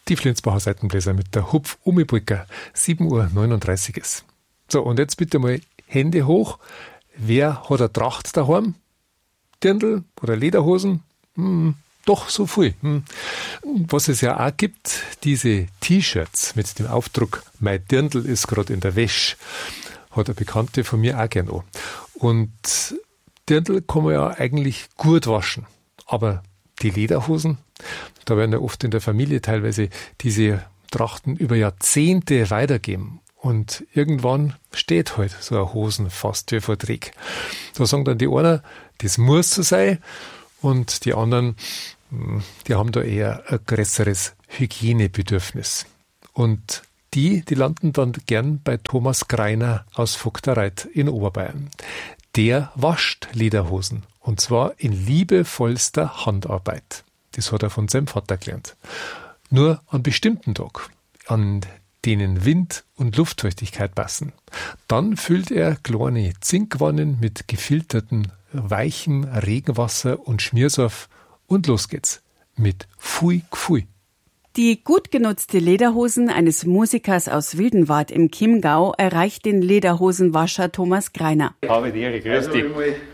Die Flensbacher Seitenbläser mit der Hupf-Umi-Polka, 7:39 Uhr ist. So, und jetzt bitte mal Hände hoch. Wer hat eine Tracht daheim? Dirndl oder Lederhosen? Doch, so viel. Was es ja auch gibt, diese T-Shirts mit dem Aufdruck «Mein Dirndl ist gerade in der Wäsche», hat eine Bekannte von mir auch gern an. Und Dirndl kann man ja eigentlich gut waschen. Aber die Lederhosen, da werden ja oft in der Familie teilweise diese Trachten über Jahrzehnte weitergeben. Und irgendwann steht halt so eine Hosen fast wie Verträg. Da sagen dann die einen, das muss so sein. Und die anderen, die haben da eher ein größeres Hygienebedürfnis. Und die landen dann gern bei Thomas Greiner aus Vogtereit in Oberbayern. Der wascht Lederhosen. Und zwar in liebevollster Handarbeit. Das hat er von seinem Vater gelernt. Nur an bestimmten Tagen, an denen Wind und Luftfeuchtigkeit passen. Dann füllt er kleine Zinkwannen mit gefiltertem, weichem Regenwasser und Schmiersaft und los geht's mit Pfui Gfui. Die gut genutzte Lederhosen eines Musikers aus Wildenwart im Chiemgau erreicht den Lederhosenwascher Thomas Greiner. Habe die Ehre, grüß dich.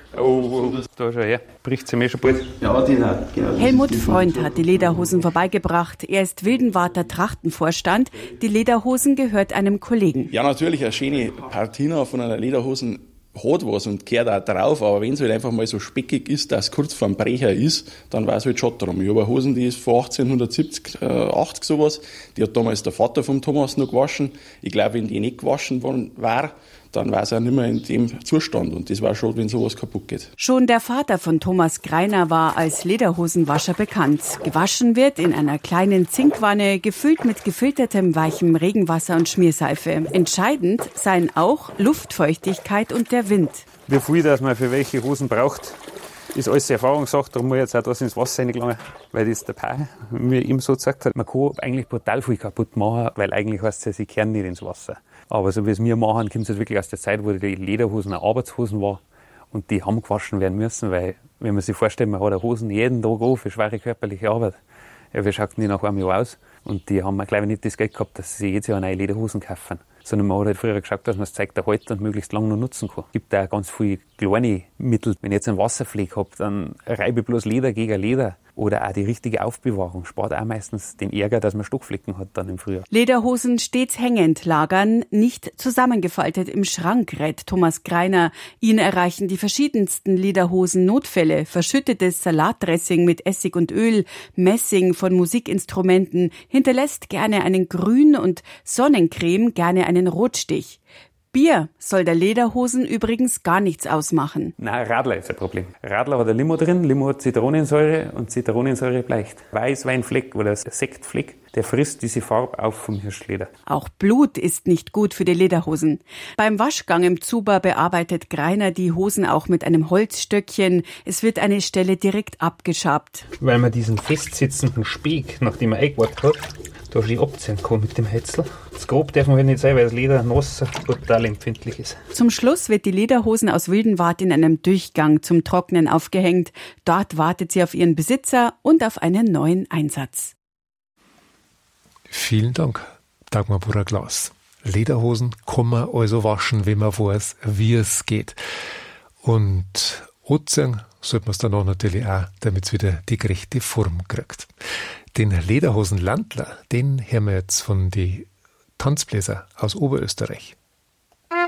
Oh, da schau her, bricht sie mir schon bald. Ja, genau. Helmut Freund hat die Lederhosen vorbeigebracht. Er ist Wildenwarter Trachtenvorstand. Die Lederhosen gehört einem Kollegen. Ja, natürlich, eine schöne Patina von einer Lederhosen hat was und gehört auch drauf, aber wenn es halt einfach mal so speckig ist, dass es kurz vorm Brecher ist, dann war es halt schon drum. Ich habe eine Hosen, die ist von 1870, 80 sowas, die hat damals der Vater vom Thomas noch gewaschen. Ich glaube, wenn die nicht gewaschen worden wäre, dann war es auch nicht mehr in dem Zustand. Und das war schon, wenn sowas kaputt geht. Schon der Vater von Thomas Greiner war als Lederhosenwascher bekannt. Gewaschen wird in einer kleinen Zinkwanne, gefüllt mit gefiltertem weichem Regenwasser und Schmierseife. Entscheidend seien auch Luftfeuchtigkeit und der Wind. Wie viel das man für welche Hosen braucht, ist alles Erfahrungssache. Darum muss ich jetzt auch das ins Wasser reingelangen, weil das der Pai mir ihm so gesagt hat. Man kann eigentlich brutal viel kaputt machen, weil eigentlich heißt es, sie kehren nicht ins Wasser. Aber so wie es wir machen, kommt es halt wirklich aus der Zeit, wo die Lederhosen auch Arbeitshosen waren. Und die haben gewaschen werden müssen, weil, wenn man sich vorstellt, man hat eine Hosen jeden Tag an für schwere körperliche Arbeit. Ja, wie schaut die nach einem Jahr aus? Und die haben, glaube ich, nicht das Geld gehabt, dass sie jedes Jahr neue Lederhosen kaufen. Sondern man hat halt früher geschaut, dass man das Zeug erhalten und möglichst lange noch nutzen kann. Es gibt auch ganz viele kleine Mittel. Wenn ich jetzt einen Wasserfleck habe, dann reibe ich bloß Leder gegen Leder. Oder auch die richtige Aufbewahrung spart auch meistens den Ärger, dass man Stockflecken hat dann im Frühjahr. Lederhosen stets hängend lagern, nicht zusammengefaltet im Schrank, rät Thomas Greiner. Ihn erreichen die verschiedensten Lederhosen-Notfälle. Verschüttetes Salatdressing mit Essig und Öl, Messing von Musikinstrumenten, hinterlässt gerne einen Grün- und Sonnencreme gerne einen Rotstich. Bier soll der Lederhosen übrigens gar nichts ausmachen. Nein, Radler ist ein Problem. Radler hat ein Limo drin, Limo hat Zitronensäure und Zitronensäure bleicht. Weißweinfleck oder Sektfleck, der frisst diese Farbe auf vom Hirschleder. Auch Blut ist nicht gut für die Lederhosen. Beim Waschgang im Zuber bearbeitet Greiner die Hosen auch mit einem Holzstöckchen. Es wird eine Stelle direkt abgeschabt. Weil man diesen festsitzenden Speck, nachdem man eingewartet hat, da schön abziehen kann mit dem Häcksel. Das grob darf man halt nicht sein, weil das Leder nass total empfindlich ist. Zum Schluss wird die Lederhosen aus Wildenwart in einem Durchgang zum Trocknen aufgehängt. Dort wartet sie auf ihren Besitzer und auf einen neuen Einsatz. Vielen Dank, Dagmar Burger-Klaus. Lederhosen kann man also waschen, wenn man weiß, wie es geht. Und anziehen sollte man es dann auch natürlich auch, damit es wieder die gerechte Form kriegt. Den Lederhosenlandler, den hören wir jetzt von den Tanzbläser aus Oberösterreich.